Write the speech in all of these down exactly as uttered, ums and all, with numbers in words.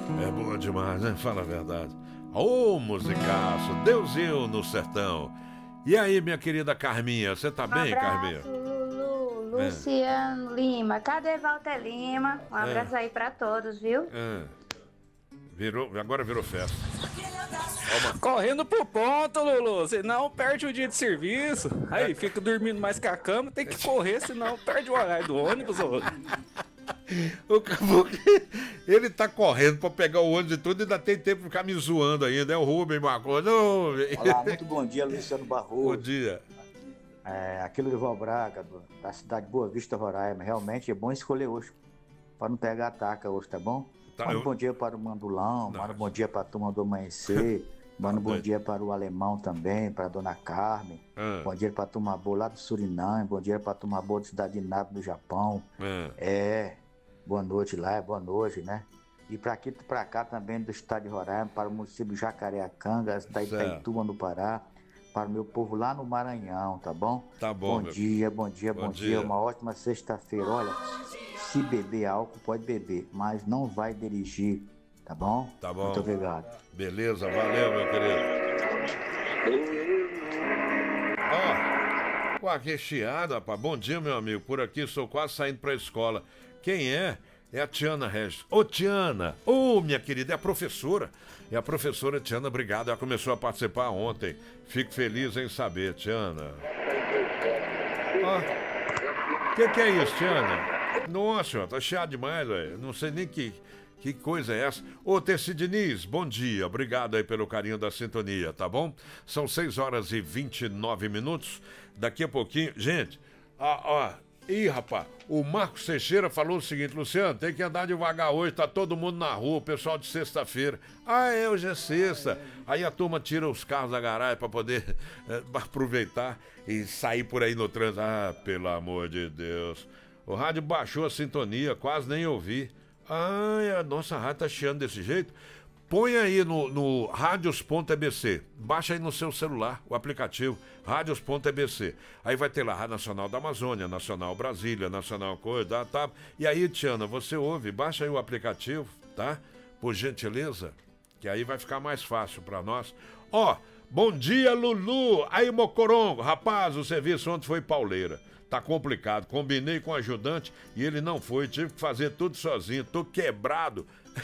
É boa demais, né? Fala a verdade. Ô, musicaço, Deusinho no sertão. E aí, minha querida Carminha, você tá bem, abraço, Carminha? Lulu, Luciano é. Lima, cadê Walter Lima? Um abraço é. aí pra todos, viu? É. Virou, agora virou festa. Correndo pro ponto, Lulu, senão perde o dia de serviço. Aí fica dormindo mais que a cama, tem que correr, senão perde o horário do ônibus, Lulu. O caboclo, ele tá correndo pra pegar o ônibus e tudo, e ainda tem tempo de ficar me zoando ainda, é o Rubem Marcos. Olá, muito bom dia, Luciano Barroso. Bom dia. É, aqui no Rival Braga, do, da cidade de Boa Vista, Roraima. Realmente é bom escolher hoje, para não pegar ataca hoje, tá bom? Tá, manda eu... bom dia para o Mandulão, manda bom dia para a turma do Amanhecer, manda bom dia para o Alemão também, para a Dona Carmen, ah. bom dia para a turma boa lá do Suriname, bom dia para a turma boa da cidade de Nato, do Japão. Ah. É, boa noite lá, é boa noite, né? E para aqui para cá também do estado de Roraima, para o município de Jacareacanga, da Itaituba, no Pará, para o meu povo lá no Maranhão, tá bom? Tá bom. Bom meu... dia, bom dia, bom, bom dia. dia, uma ótima sexta-feira. Olha, se beber álcool, pode beber, mas não vai dirigir, tá bom? Tá bom. Muito obrigado. Beleza, valeu, meu querido. Ó, oh, aqui chiado, rapaz. Bom dia, meu amigo. Por aqui, estou quase saindo pra escola. Quem é? É a Tiana Regis. Ô, Tiana! Ô, minha querida, é a professora. É a professora Tiana, obrigado. Ela começou a participar ontem. Fico feliz em saber, Tiana. Ó, o que, que é isso, Tiana? Nossa, tá chiado demais, velho. Não sei nem que, que coisa é essa. Ô, Terci Diniz, bom dia. Obrigado aí pelo carinho da sintonia, tá bom? São seis horas e vinte e nove minutos. Daqui a pouquinho... Gente, ó, ó... Ih, rapaz, o Marcos Teixeira falou o seguinte: Luciano, tem que andar devagar hoje, tá todo mundo na rua, o pessoal de sexta-feira. Ah, é, hoje é sexta. Aí a turma tira os carros da garagem pra poder é, aproveitar e sair por aí no trânsito. Ah, pelo amor de Deus. O rádio baixou a sintonia, quase nem ouvi. Ah, a nossa rádio tá chiando desse jeito. Põe aí no, no radios ponto e b c, baixa aí no seu celular o aplicativo radios ponto e b c. Aí vai ter lá Rádio Nacional da Amazônia, Nacional Brasília, Nacional Coisa, tá? E aí, Tiana, você ouve, baixa aí o aplicativo, tá? Por gentileza, que aí vai ficar mais fácil pra nós. Ó, bom dia, Lulu! Aí, Mocorongo, rapaz, o serviço ontem foi pauleira. Tá complicado, combinei com o ajudante e ele não foi, tive que fazer tudo sozinho, tô quebrado.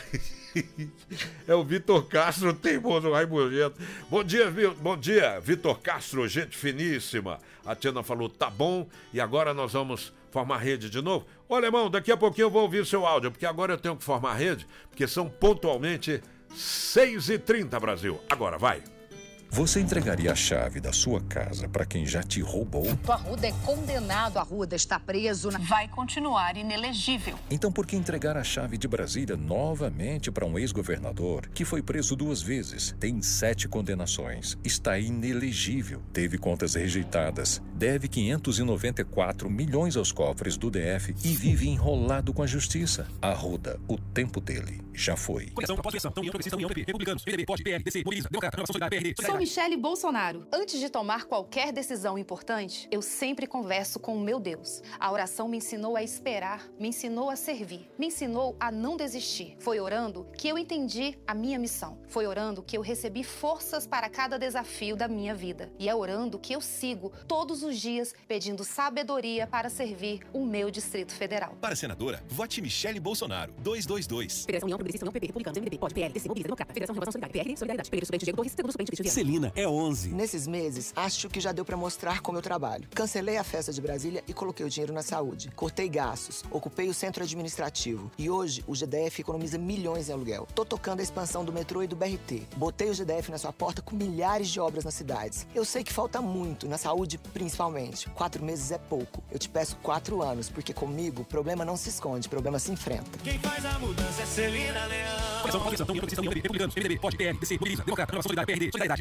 É o Vitor Castro, teimoso raibugento. Bom dia, bom dia, Vitor Castro, gente finíssima. A Tiana falou, tá bom, e agora nós vamos formar rede de novo. Ô, Alemão, daqui a pouquinho eu vou ouvir seu áudio, porque agora eu tenho que formar rede, porque são pontualmente seis e trinta, Brasil. Agora, vai. Você entregaria a chave da sua casa para quem já te roubou? O Arruda é condenado, Arruda está preso. Na... Vai continuar inelegível. Então por que entregar a chave de Brasília novamente para um ex-governador que foi preso duas vezes, tem sete condenações, está inelegível, teve contas rejeitadas, deve quinhentos e noventa e quatro milhões aos cofres do D F e vive enrolado com a justiça? Arruda, o tempo dele já foi. Coligação, pós-eleição, União Progressista, União P P, Republicanos, P M D B, P O D, P L, D C, Mobiliza, Democrata, Renovação Solidária, P R D. Sou Michele Bolsonaro. Antes de tomar qualquer decisão importante, eu sempre converso com o meu Deus. A oração me ensinou a esperar, me ensinou a servir, me ensinou a não desistir. Foi orando que eu entendi a minha missão. Foi orando que eu recebi forças para cada desafio da minha vida. E é orando que eu sigo todos os dias pedindo sabedoria para servir o meu Distrito Federal. Para senadora, vote Michele Bolsonaro. dois dois dois. Federação União Progressista, União P P, Republicanos, M D B, P O D, P L, D C, Mobiliza, Democrata, Federação Renovação Solidária, P R D, Solidariedade, primeiro suplente Diego Torres, segundo suplente Cristian Vieira. Celina é onze. Nesses meses, acho que já deu pra mostrar como eu trabalho. Cancelei a festa de Brasília e coloquei o dinheiro na saúde. Cortei gastos, ocupei o centro administrativo. E hoje, o G D F economiza milhões em aluguel. Tô tocando a expansão do metrô e do B R T. Botei o G D F na sua porta com milhares de obras nas cidades. Eu sei que falta muito, na saúde principalmente. Quatro meses é pouco. Eu te peço quatro anos, porque comigo, problema não se esconde, problema se enfrenta. Quem faz a mudança é Celina Leão. Coleção, Coleção, União Progressista, União P P, Republicanos, M D B, P O D, P L, D C, Mobiliza, Democrata, Renovação Solidária, P R D, Solidariedade.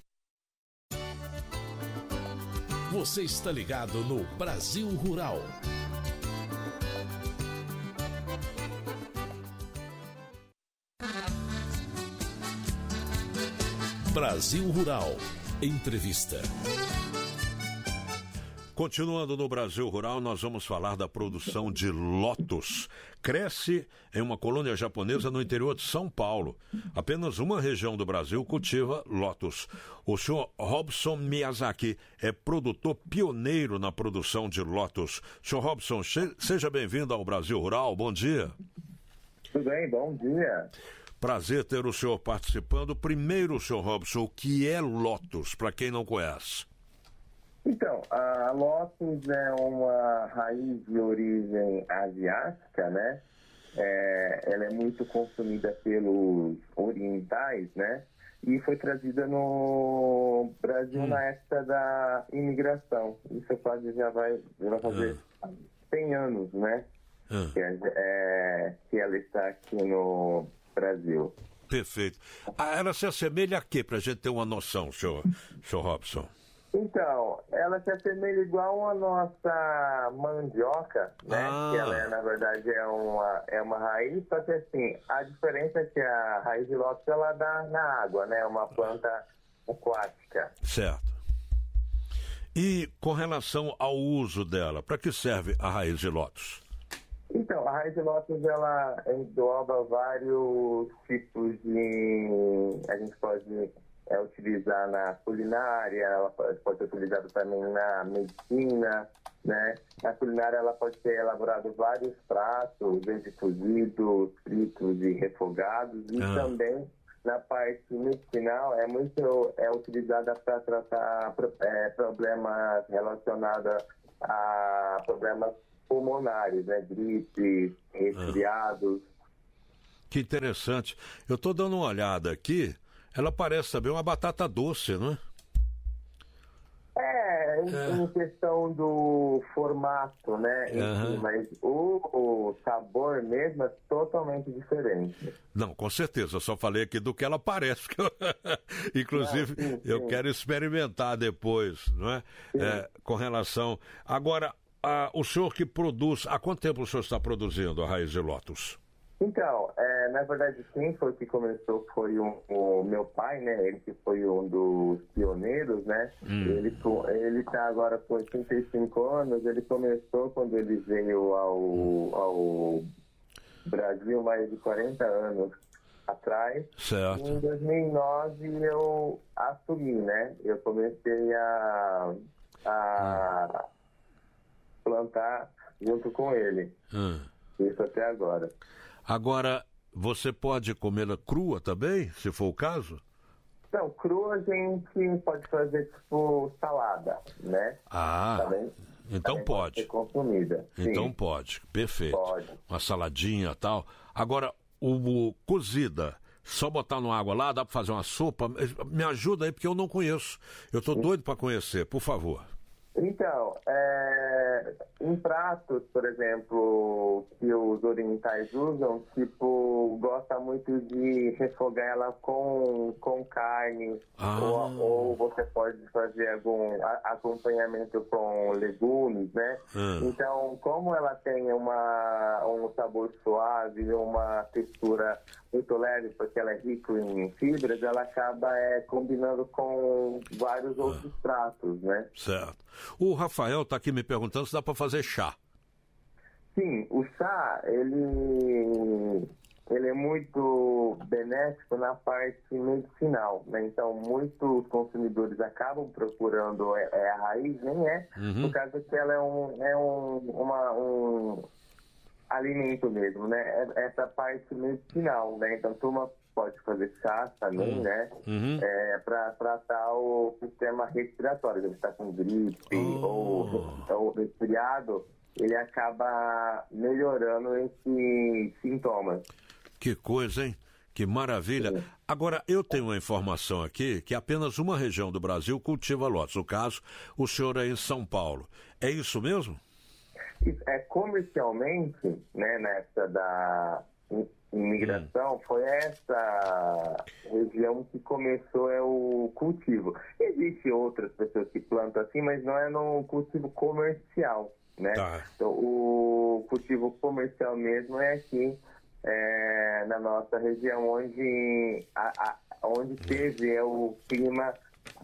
Você está ligado no Brasil Rural. Brasil Rural. Entrevista. Continuando no Brasil Rural, nós vamos falar da produção de lótus. Cresce em uma colônia japonesa no interior de São Paulo. Apenas uma região do Brasil cultiva lótus. O senhor Robson Miyazaki é produtor pioneiro na produção de lótus. senhor Robson, seja bem-vindo ao Brasil Rural. Bom dia. Tudo bem, bom dia. Prazer ter o senhor participando. Primeiro, senhor Robson, o que é lótus, para quem não conhece? Então, a lótus é uma raiz de origem asiática, né? É, ela é muito consumida pelos orientais, né? E foi trazida no Brasil hum. na época da imigração. Isso quase já vai, já vai fazer ah. cem anos, né? Ah. Que, é, que ela está aqui no Brasil. Perfeito. Ah, ela se assemelha a quê, para a gente ter uma noção, senhor, senhor Robson? Então, ela se assemelha igual a nossa mandioca, né? Ah. Que ela, é, na verdade, é uma, é uma raiz, só que assim, a diferença é que a raiz de lótus, ela dá na água, né? É uma planta aquática. Certo. E com relação ao uso dela, para que serve a raiz de lótus? Então, a raiz de lótus, ela engloba vários tipos de... A gente pode... É utilizar na culinária, ela pode ser utilizada também na medicina, né? Na culinária ela pode ser elaborado vários pratos, desde cozidos, fritos e refogados, e ah. também na parte medicinal é muito é utilizada para tratar é, problemas relacionados a problemas pulmonares, né? Gripe, resfriados. Que interessante. Eu estou dando uma olhada aqui. Ela parece também uma batata doce, não é? É, em, é. em questão do formato, né? Uhum. Enfim, mas o, o sabor mesmo é totalmente diferente. Não, com certeza. Eu só falei aqui do que ela parece. Inclusive, não, sim, sim. eu quero experimentar depois, não é? é com relação... Agora, a, o senhor que produz... Há quanto tempo o senhor está produzindo a raiz de lótus? Então, é, na verdade, quem foi que começou foi um, o meu pai, né? Ele que foi um dos pioneiros, né? Hum. Ele ele está agora com oitenta e cinco anos. Ele começou quando ele veio ao, ao Brasil mais de quarenta anos atrás. Certo. Em dois mil e nove eu assumi, né? Eu comecei a, a hum. plantar junto com ele. Hum. Isso até agora. Agora, você pode comê-la crua também, se for o caso? Não, crua a gente pode fazer tipo salada, né? Ah, tá bem? então Também pode. pode ser consumida. Então Sim. pode, perfeito. Pode. Uma saladinha e tal. Agora, o, o cozida, só botar no água lá, dá para fazer uma sopa? Me ajuda aí, porque eu não conheço. Eu estou doido para conhecer, por favor. Então, é, em pratos, por exemplo, que os orientais usam, tipo, gosta muito de refogar ela com, com carne, ah. ou, ou você pode fazer algum acompanhamento com legumes, né? Ah. Então, como ela tem uma, um sabor suave, uma textura muito leve, porque ela é rica em fibras, ela acaba é, combinando com vários ah. outros pratos, né? Certo. O Rafael está aqui me perguntando se dá para fazer chá. Sim, o chá, ele, ele é muito benéfico na parte medicinal, né? Então, muitos consumidores acabam procurando é, é a raiz, nem é, uhum. por causa que ela é um, é um, uma, um alimento mesmo, né? Essa parte medicinal, né? Então, turma pode fazer chá também, uhum. né? Uhum. É, para tratar o sistema respiratório. Ele está com gripe oh. ou, ou resfriado, ele acaba melhorando esses sintomas. Que coisa, hein? Que maravilha. Sim. Agora, eu tenho uma informação aqui que apenas uma região do Brasil cultiva lótus. No caso, o senhor é em São Paulo. É isso mesmo? É, comercialmente, né, nessa da imigração, hum. foi essa região que começou é o cultivo. Existem outras pessoas que plantam assim, mas não é no cultivo comercial, né? Tá. Então, o cultivo comercial mesmo é aqui, é, na nossa região, onde, a, a, onde teve é, o clima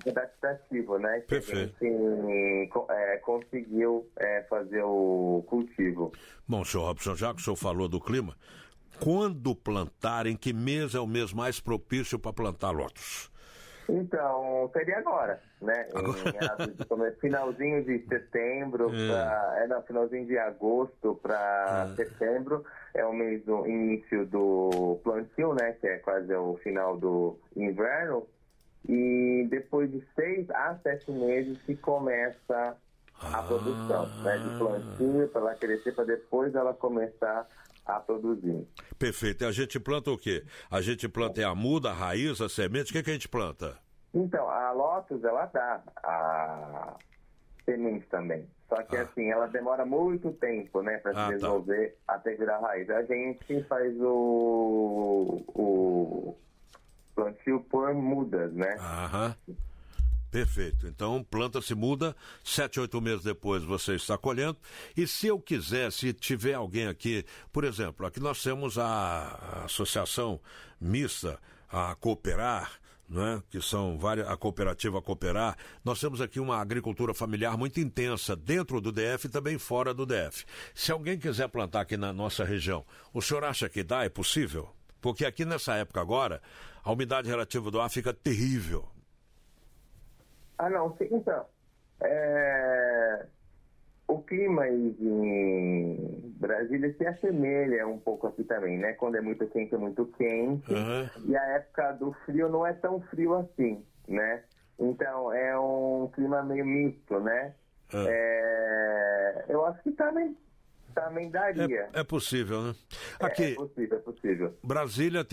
adaptativo, né? Que Perfeito. a gente é, conseguiu é, fazer o cultivo. Bom, senhor Robson, já que o senhor falou do clima, quando plantar, em que mês é o mês mais propício para plantar lótus? Então, seria agora, né? Em, em, finalzinho de setembro, é. Pra, é, não, finalzinho de agosto para é. setembro, é o mês do início do plantio, né? Que é quase o final do inverno. E depois de seis a sete meses que começa a ah. produção, né? De plantio, para ela crescer, para depois ela começar a produzir. Perfeito. E a gente planta o quê? A gente planta é a muda, a raiz, a semente? O que, que a gente planta? Então, a lótus, ela dá a semente também. Só que, ah. assim, ela demora muito tempo, né, para ah, se desenvolver tá. até virar raiz. A gente faz o, o plantio por mudas, né? Aham. Perfeito. Então, planta se muda, sete, oito meses depois você está colhendo. E se eu quiser, se tiver alguém aqui, por exemplo, aqui nós temos a, a associação mista, a Cooperar, né? Que são várias, a cooperativa Cooperar. Nós temos aqui uma agricultura familiar muito intensa dentro do D F e também fora do D F. Se alguém quiser plantar aqui na nossa região, o senhor acha que dá? É possível? Porque aqui nessa época agora, a umidade relativa do ar fica terrível. Ah, não, então, é... o clima em Brasília se assemelha um pouco aqui também, né? Quando é muito quente, é muito quente, uhum. E a época do frio não é tão frio assim, né? Então, é um clima meio misto, né? Uhum. É... Eu acho que também, também daria. É, é possível, né? Aqui, é, é possível, é possível. Brasília tem